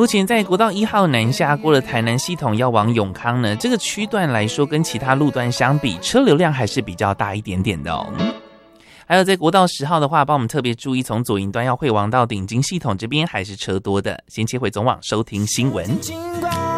目前在国道1号南下过了台南系统要往永康呢，这个区段来说跟其他路段相比，车流量还是比较大一点点的哦。还有在国道10号的话，帮我们特别注意，从左营端要会王到顶金系统这边还是车多的。先切回总网收听新闻。